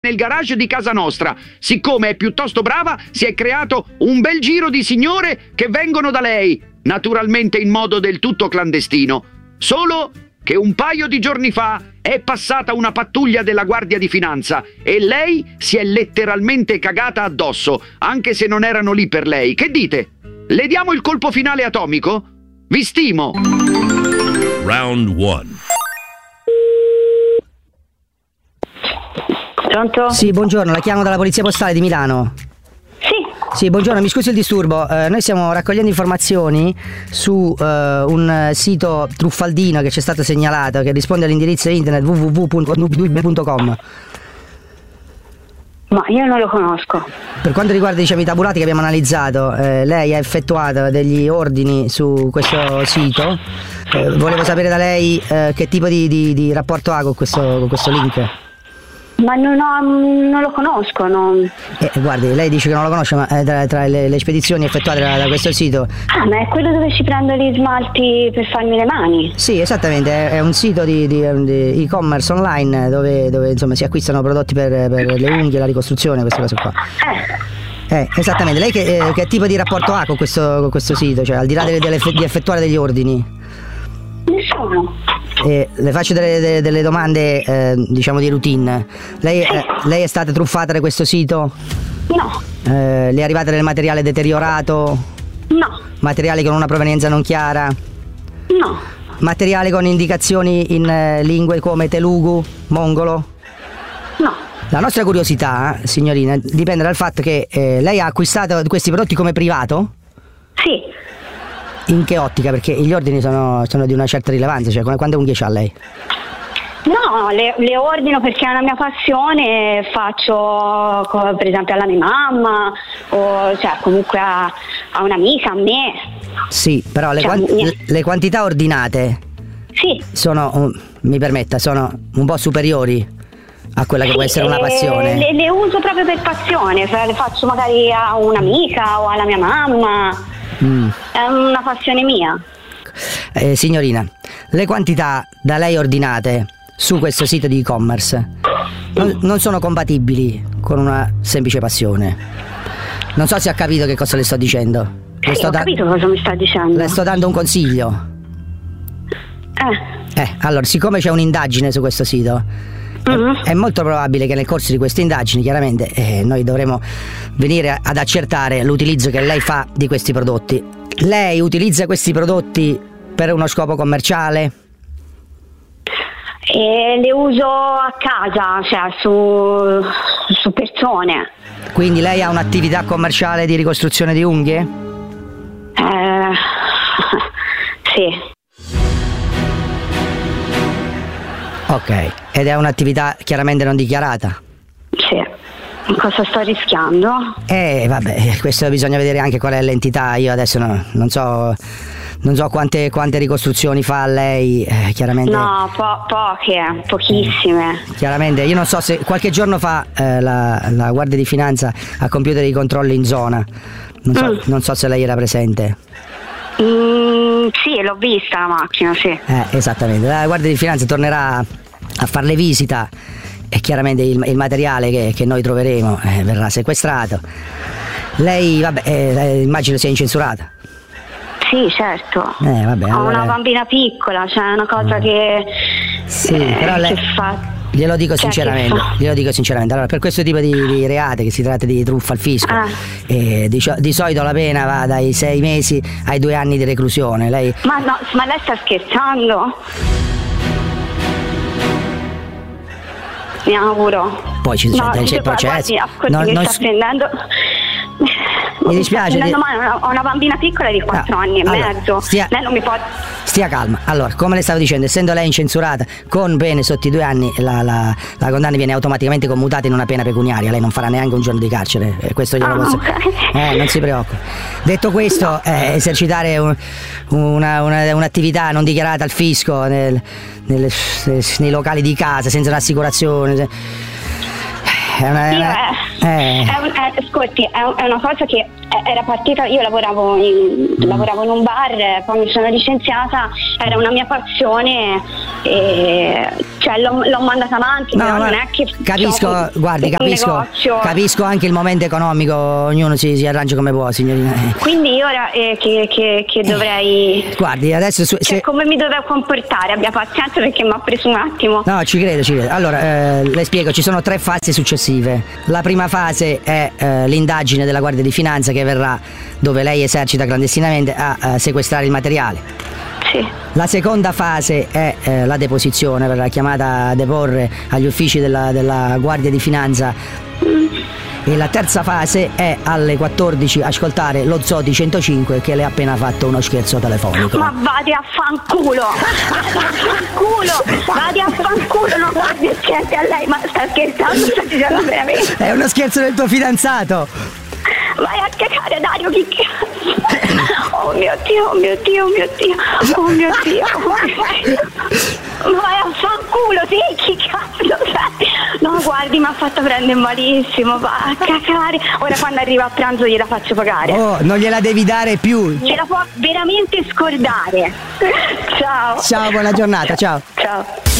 nel garage di casa nostra. Siccome è piuttosto brava, si è creato un bel giro di signore che vengono da lei, naturalmente in modo del tutto clandestino. Solo che un paio di giorni fa è passata una pattuglia della Guardia di Finanza e lei si è letteralmente cagata addosso, anche se non erano lì per lei. Che dite? Le diamo il colpo finale atomico? Vi stimo! Round 1. Pronto? Sì, buongiorno, la chiamo dalla Polizia Postale di Milano. Sì, buongiorno, mi scusi il disturbo. Noi stiamo raccogliendo informazioni su un sito truffaldino che ci è stato segnalato, che risponde all'indirizzo internet www.nub.com. Ma io non lo conosco. Per quanto riguarda, diciamo, i tabulati che abbiamo analizzato, lei ha effettuato degli ordini su questo sito. Volevo sapere da lei che tipo di rapporto ha con questo link. Ma non lo conosco, non... Guardi, lei dice che non lo conosce, ma tra le spedizioni effettuate da questo sito... Ah, ma è quello dove ci prendo gli smalti per farmi le mani? Sì, esattamente, è un sito di e-commerce online dove insomma si acquistano prodotti per le unghie, la ricostruzione, queste cose qua. Esattamente, lei che tipo di rapporto ha con questo sito? Cioè, al di là di effettuare degli ordini? Nessuno. Le faccio delle domande, diciamo, di routine. Lei è stata truffata da questo sito? No. Le è arrivato del materiale deteriorato? No. Materiale con una provenienza non chiara? No. Materiale con indicazioni in lingue come telugu, mongolo? No. La nostra curiosità, signorina, dipende dal fatto che lei ha acquistato questi prodotti come privato? Sì. In che ottica? Perché gli ordini sono di una certa rilevanza, cioè quante unghie c'ha lei? No, le ordino perché è una mia passione, faccio per esempio alla mia mamma o cioè comunque a un'amica, a me. Sì, però le quantità ordinate sì. Sono, mi permetta, sono un po' superiori a quella che può essere una passione. Le uso proprio per passione, le faccio magari a un'amica o alla mia mamma. È una passione mia. Signorina, le quantità da lei ordinate su questo sito di e-commerce non sono compatibili con una semplice passione. Non so se ha capito che cosa le sto dicendo. Ho capito cosa mi sta dicendo. Le sto dando un consiglio. Allora, siccome c'è un'indagine su questo sito, è molto probabile che nel corso di queste indagini, chiaramente, noi dovremo venire ad accertare l'utilizzo che lei fa di questi prodotti. Lei utilizza questi prodotti per uno scopo commerciale? Le uso a casa, cioè su persone. Quindi lei ha un'attività commerciale di ricostruzione di unghie? Sì. Ok, ed è un'attività chiaramente non dichiarata? Sì. Cosa sto rischiando? Vabbè, questo bisogna vedere anche qual è l'entità. Io adesso non so quante ricostruzioni fa lei, chiaramente. No, pochissime. Chiaramente, io non so se qualche giorno fa la Guardia di Finanza ha compiuto dei controlli in zona. Non so se lei era presente. Sì, l'ho vista la macchina, sì. Esattamente, la Guardia di Finanza tornerà a farle visita e chiaramente il materiale che noi troveremo verrà sequestrato. Lei, immagino sia incensurata. Sì, certo. Vabbè, Ho allora... una bambina piccola, cioè è una cosa che... Sì, però lei... Glielo dico sinceramente. Allora, per questo tipo di reati, che si tratta di truffa al fisco, di solito la pena va dai 6 mesi ai 2 anni di reclusione. Lei... Ma lei sta scherzando? Mi auguro. Poi c'è il processo. Guardi, sta prendendo... Mi dispiace. Ho una bambina piccola di 4 anni e mezzo. Lei non mi può... Stia calma. Allora, come le stavo dicendo, essendo lei incensurata con pene sotto i 2 anni, la condanna viene automaticamente commutata in una pena pecuniaria. Lei non farà neanche un giorno di carcere. Questo glielo posso... non si preoccupi. Detto questo, esercitare un'attività non dichiarata al fisco nei locali di casa senza un'assicurazione Ascolti, è una cosa che era partita, io lavoravo in un bar, poi mi sono licenziata, era una mia passione e cioè l'ho mandata avanti, però non è che capisco, guardi, capisco anche il momento economico, ognuno si arrangia come può, signorina. Quindi ora che dovrei, guardi, adesso come mi dovevo comportare? Abbia pazienza perché mi ha preso un attimo. No, ci credo. Allora, le spiego, ci sono 3 fasi successive. La prima fase è l'indagine della Guardia di Finanza che verrà dove lei esercita clandestinamente a sequestrare il materiale. Sì. La seconda fase è la deposizione, verrà chiamata a deporre agli uffici della Guardia di Finanza. E la terza fase è alle 14 ascoltare lo Zodi 105 che le ha appena fatto uno scherzo telefonico. Ma vadi a fanculo! Vadi a fanculo, non guardi niente a lei, ma sta scherzando, sta dicendo veramente. È uno scherzo del tuo fidanzato! Vai a cagare, Dario, che cazzo! Oh mio Dio! Vai a fanculo, sì, che cazzo sei? No, guardi, mi ha fatto prendere malissimo, va a cagare. Ora quando arriva a pranzo gliela faccio pagare. Oh, non gliela devi dare più. Gliela può veramente scordare. Ciao. Ciao, buona giornata, ciao. Ciao.